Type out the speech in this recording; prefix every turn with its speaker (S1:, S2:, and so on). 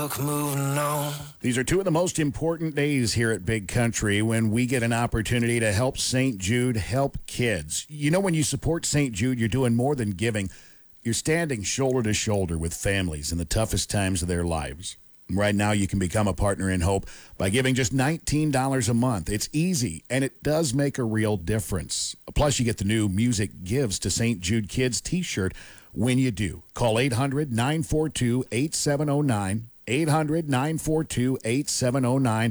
S1: Moving on.
S2: These are two of the most important days here at Big Country when we get an opportunity to help St. Jude help kids. You know, when you support St. Jude, you're doing more than giving. You're standing shoulder to shoulder with families in the toughest times of their lives. Right now, you can become a partner in hope by giving just $19 a month. It's easy, and it does make a real difference. Plus, you get the new Music Gives to St. Jude Kids t-shirt when you do. Call 800-942-8709. 800-942-8709